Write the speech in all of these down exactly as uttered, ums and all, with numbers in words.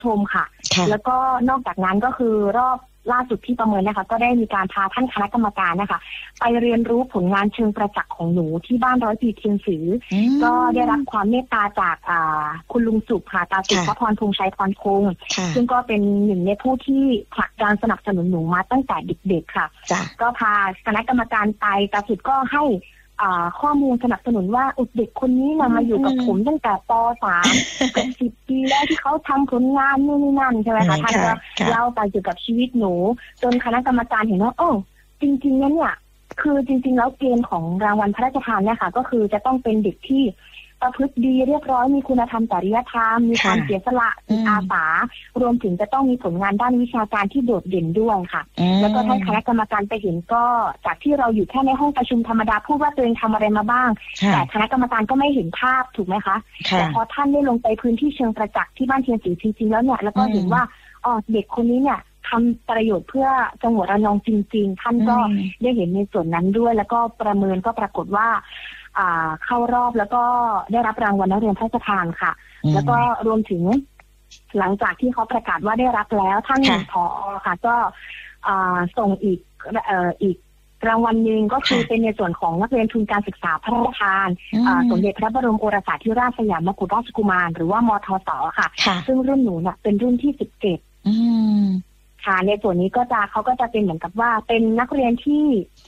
ชมค่ะแล้วก็นอกจากนั้นก็คือรอบล่าสุดที่ประเมินนะคะก็ได้มีการพาท่านคณะกรรมการนะคะไปเรียนรู้ผลงานเชิงประจักษ์ของหนูที่บ้านร้อยปีเทียนสือก็ได้รับความเมตตาจากคุณลุงสุขค่ะตาสุขพระพรพงษ์ชัยพรพงษ์ซึ่งก็เป็นหนึ่งในผู้ที่ผลักดันสนับสนุนหนูมาตั้งแต่เด็กๆค่ะก็พาคณะกรรมการไปตาสุขก็ให้ข้อมูลสนับสนุนว่าเด็กคนนี้นะมาอยู่กับผมตั้งแต่ป สามเกือบสิบปีแล้วที่เขาทำผลงานนู่นนี่นั่นใช่ไหมคะท่านก็เล่าไปเกี่ยวกับชีวิตหนูจนคณะกรรมการเห็นว่าโอ้จริงๆเนี่ยคือจริงๆแล้วเกณฑ์ของรางวัลพระราชทานเนี่ยค่ะก็คือจะต้องเป็นเด็กที่ประพฤติดีเรียบร้อยมีคุณธรรมจริยธรรมมีความเสียสละจิตอาสารวมถึงจะต้องมีผลงานด้านวิชาการที่โดดเด่นด้วยค่ะแล้วก็ท่านคณะกรรมการไปเห็นก็จากที่เราอยู่แค่ในห้องประชุมธรรมดาพูดว่าตัวเองทำอะไรมาบ้างแต่คณะกรรมการก็ไม่เห็นภาพถูกไหมคะแต่พอท่านได้ลงไปพื้นที่เชิงประจักษ์ที่บ้านเทียนศรีจริงๆแล้วเนี่ยแล้วก็เห็นว่าอ๋อเด็กคนนี้เนี่ยทำประโยชน์เพื่อจังหวัดระนองจริงๆท่านก็ได้เห็นในส่วนนั้นด้วยแล้วก็ประเมินก็ปรากฏว่าเข้ารอบแล้วก็ได้รับรางวัลนักเรียนพระราชทานค่ะแล้วก็รวมถึงหลังจากที่เขาประกาศว่าได้รับแล้วท่านผอ.ค่ะก็ส่งอีกอีกรางวัลหนึ่งก็คือเป็นในส่วนของนักเรียนทุนการศึกษาพระราชทานสมเด็จพระบรมโอรสาธิราชสยามกุฎราชกุมารหรือว่ามทส.ค่ะซึ่งรุ่นหนูเนี่ยเป็นรุ่นที่สิบเจ็ดค่ะในส่วนนี้ก็จะเขาก็จะเป็นเหมือนกับว่าเป็นนักเรียนที่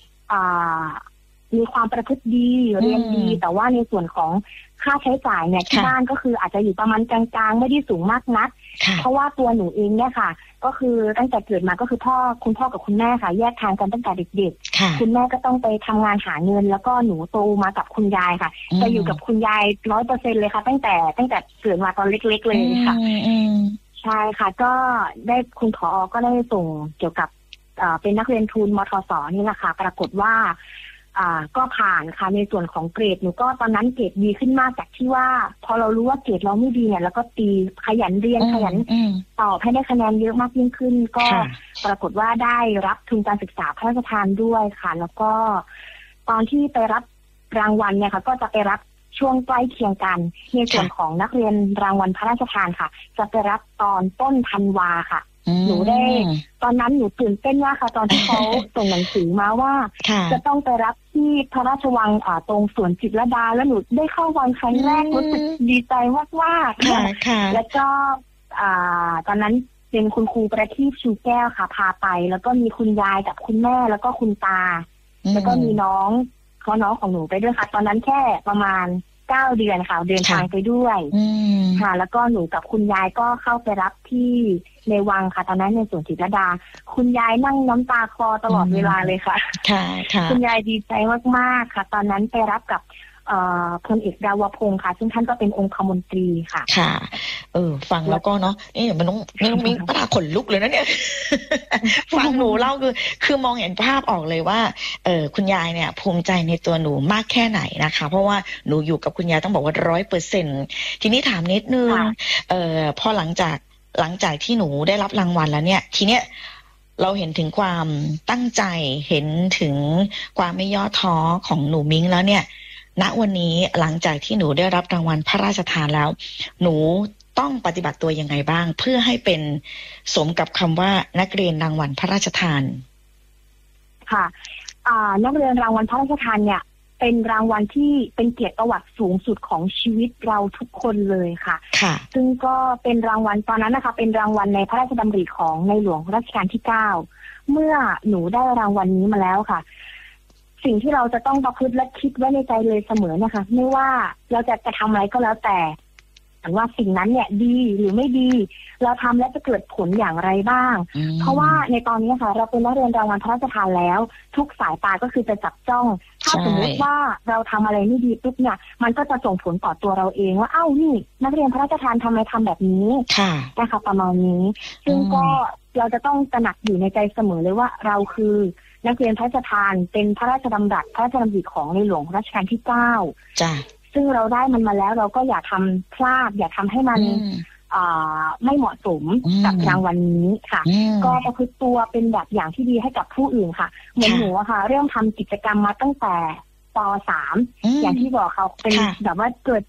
มีความประพฤติดีเรียนดีแต่ว่าในส่วนของค่าใช้จ่ายเนี่ยที่บ้านก็คืออาจจะอยู่ประมาณกลางๆไม่ได้สูงมากนักเพราะว่าตัวหนูเองเนี่ยค่ะก็คือตั้งแต่เกิดมาก็คือพ่อคุณพ่อกับคุณแม่ค่ะแยกทางกันตั้งแต่เด็กๆคุณแม่ก็ต้องไปทำงานหาเงินแล้วก็หนูโตมากับคุณยายค่ะจะอยู่กับคุณยายร้อยเปอร์เซ็นต์เลยค่ะตั้งแต่ตั้งแต่เกิดมาตอนเล็กๆเลยค่ะใช่ค่ะก็ได้คุณผอ.ก็ได้ส่งเกี่ยวกับเป็นนักเรียนทุนมทส.นี่แหละค่ะปรากฏว่าอ่าก็ผ่านค่ะในส่วนของเกรดหนูก็ตอนนั้นเกรดดีขึ้นมากจากที่ว่าพอเรารู้ว่าเกรดเราไม่ดีเนี่ยแล้วก็ตีขยันเรียนขยันตอบให้ได้คะแนนเยอะมากยิ่งขึ้นก็ปรากฏว่าได้รับทุนการศึกษาพระราชทานด้วยค่ะแล้วก็ตอนที่ไปรับรางวัลเนี่ยค่ะก็จะไปรับช่วงใกล้เคียงกันในส่วนของนักเรียนรางวัลพระราชทานค่ะจะไปรับตอนต้นธันวาค่ะหนูได้ตอนนั้นหนูตื่นเต้นมากค่ะตอนที่เขาส่งหนังสือมาว่าจะต้องไปรับที่พระราชวังอ่าตรงสวนจิตรลดาแล้วหนูได้เข้าวังครั้งแรกรู้สึกดีใจมากๆค่ะแล้วก็อ่าตอนนั้นเป็นคุณครูประทีปชูแก้วค่ะพาไปแล้วก็มีคุณยายกับคุณแม่แล้วก็คุณตาแล้วก็มีน้องเขาน้องของหนูไปด้วยค่ะตอนนั้นแค่ประมาณเก้าเดือนค่ะเดินทางไปด้วยค่ะแล้วก็หนูกับคุณยายก็เข้าไปรับที่ในวังค่ะตอนนั้นในสวนจิตรลดาคุณยายนั่งน้ำตาคลอตลอดเวลาเลยค่ะคุณยายดีใจมากๆค่ะตอนนั้นไปรับกับพลเอกดาวพงศ์ค่ะซึ่งท่านก็เป็นองคมนตรีค่ะค่ะเออฟังแล้วก็เนาะนี่มันต้องนี่ต้องมีตาขนลุกเลยนะเนี่ยฟังหนูเล่าคือคือมองเห็นภาพออกเลยว่าเออคุณยายเนี่ยภูมิใจในตัวหนูมากแค่ไหนนะคะเพราะว่าหนูอยู่กับคุณยายต้องบอกว่าร้อยเปอร์เซ็นต์ทีนี้ถามนิดนึงเออพอหลังจากหลังจากที่หนูได้รับรางวัลแล้วเนี่ยทีเนี้ยเราเห็นถึงความตั้งใจเห็นถึงความไม่ย่อท้อของหนูมิ้งแล้วเนี่ยณวันนี้หลังจากที่หนูได้รับรางวัลพระราชทานแล้วหนูต้องปฏิบัติตัวยังไงบ้างเพื่อให้เป็นสมกับคำว่านักเรียนรางวัลพระราชทานค่ะนักเรียนรางวัลพระราชทานเนี่ยเป็นรางวัลที่เป็นเกียรติประวัติสูงสุดของชีวิตเราทุกคนเลยค่ะค่ะซึ่งก็เป็นรางวัลตอนนั้นนะคะเป็นรางวัลในพระราชดำริของในหลวงรัชกาลที่เก้าเมื่อหนูได้รางวัลนี้มาแล้วค่ะสิ่งที่เราจะต้องประพฤติและคิดไว้ในใจเลยเสมอนะคะไม่ว่าเราจะจะทำอะไรก็แล้วแต่แต่ว่าสิ่งนั้นเนี่ยดีหรือไม่ดีเราทำแล้วจะเกิดผลอย่างไรบ้างเพราะว่าในตอนนี้ค่ะเราเป็นนักเรียนรางวัลพระราชทานแล้วทุกสายตาก็คือจะจับจ้องถ้าสมมติว่าเราทำอะไรไม่ดีปุ๊บเนี่ยมันก็จะส่งผลต่อตัวเราเองว่าเอ้านี่นักเรียนพระราชทานทำไมทำแบบนี้นะคะประมาณนี้ซึ่งก็เราจะต้องตระหนักอยู่ในใจเสมอเลยว่าเราคือนักเรียนพระราชทานเป็นพระราชดำรัสพระราชดำริของในหลวงรัชกาลที่เก้าจ้ะซึ่งเราได้มันมาแล้วเราก็อย่าทำพลาดอย่าทำให้มันไม่เหมาะสมกับรางวัลนี้ค่ะก็ประพฤติตัวเป็นแบบอย่างที่ดีให้กับผู้อื่นค่ะเหมือนหนูค่ะเริ่มทำกิจกรรมมาตั้งแต่ป.สาม อย่างที่บอกเขาเป็นแบบว่าเกิด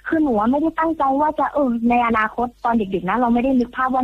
คือหนูไม่ได้ตั้งใจว่าจะเออในอนาคตตอนเด็กๆนะเราไม่ได้นึกภาพว่า